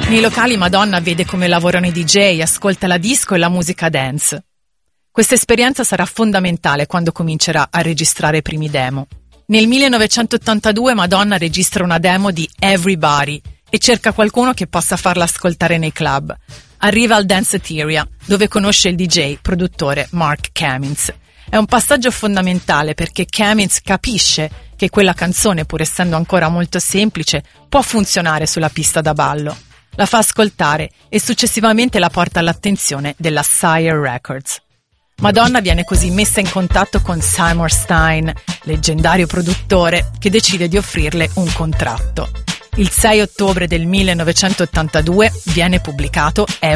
Nei locali Madonna vede come lavorano i DJ, ascolta la disco e la musica dance. Questa esperienza sarà fondamentale quando comincerà a registrare i primi demo. Nel 1982 Madonna registra una demo di Everybody e cerca qualcuno che possa farla ascoltare nei club. Arriva al Danceteria, dove conosce il DJ, produttore Mark Kamins. È un passaggio fondamentale perché Kamins capisce che quella canzone, pur essendo ancora molto semplice, può funzionare sulla pista da ballo. La fa ascoltare e successivamente la porta all'attenzione della Sire Records. Madonna viene così messa in contatto con Seymour Stein, leggendario produttore, che decide di offrirle un contratto. Il 6 ottobre del 1982 viene pubblicato